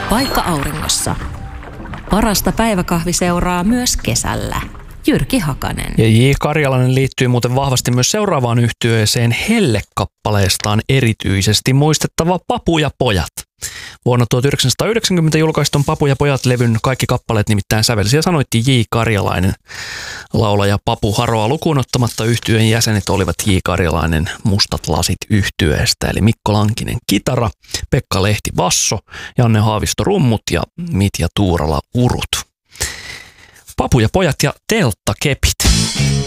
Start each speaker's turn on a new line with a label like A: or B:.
A: Paikka auringossa. Parasta päiväkahviseuraa myös kesällä. Jyrki Hakanen.
B: Ja J. Karjalainen liittyy muuten vahvasti myös seuraavaan yhtyeeseen Helle-kappaleestaan erityisesti muistettava Papu ja pojat. Vuonna 1990 julkaistun Papu ja pojat-levyn kaikki kappaleet nimittäin sävelsi ja sanoitti J. Karjalainen. Laulaja Papu Haroa lukuun ottamatta yhtyeen jäsenet olivat J. Karjalainen Mustat lasit -yhtyeestä, eli Mikko Lankinen kitara, Pekka Lehti basso, Janne Haavisto rummut ja Mitja Tuurala urut. Papu ja pojat ja telttakepit.